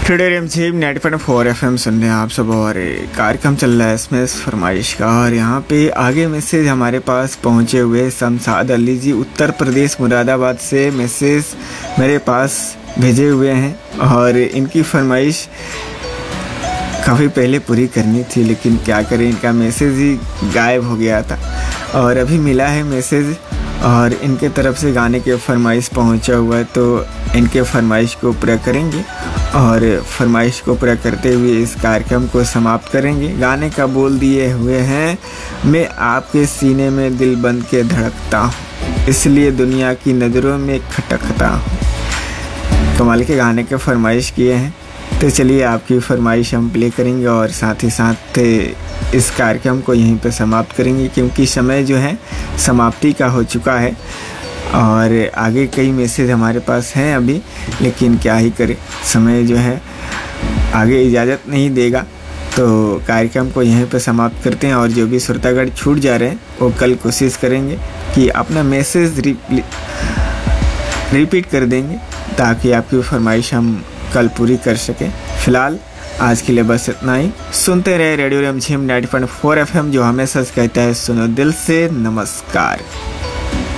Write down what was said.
Today रिमझिम 90.4 FM सुन रहे हैं आप सब। और कार्यक्रम चल रहा है इसमें फरमाइश का। और यहाँ पे आगे मैसेज हमारे पास पहुँचे हुए शमशाद अली जी उत्तर प्रदेश मुरादाबाद से मैसेज मेरे पास भेजे हुए हैं। और इनकी फरमाइश काफ़ी पहले पूरी करनी थी, लेकिन क्या करें, इनका मैसेज ही गायब हो गया था और अभी मिला है मैसेज। और इनके तरफ से गाने के फरमाइश पहुंचा हुआ है, तो इनके फरमाइश को पूरा करेंगे और फरमाइश को पूरा करते हुए इस कार्यक्रम को समाप्त करेंगे। गाने का बोल दिए हुए हैं, मैं आपके सीने में दिल बंद के धड़कता हूँ, इसलिए दुनिया की नज़रों में खटकता हूँ। कमाल के गाने के फरमाइश किए हैं, तो चलिए आपकी फरमाइश हम प्ले करेंगे और साथ ही साथ इस कार्यक्रम को यहीं पर समाप्त करेंगे, क्योंकि समय जो है समाप्ति का हो चुका है। और आगे कई मैसेज हमारे पास हैं अभी, लेकिन क्या ही करें, समय जो है आगे इजाज़त नहीं देगा। तो कार्यक्रम को यहीं पर समाप्त करते हैं। और जो भी श्रोतागण छूट जा रहे हैं वो कल कोशिश करेंगे कि अपना मैसेज रिपीट कर देंगे, ताकि आपकी फरमाइश हम कल पूरी कर सकें। फ़िलहाल आज के लिए बस इतना ही। सुनते रहे रेडियो रिमझिम 90.4 FM, जो हमेशा कहता है सुनो दिल से। नमस्कार।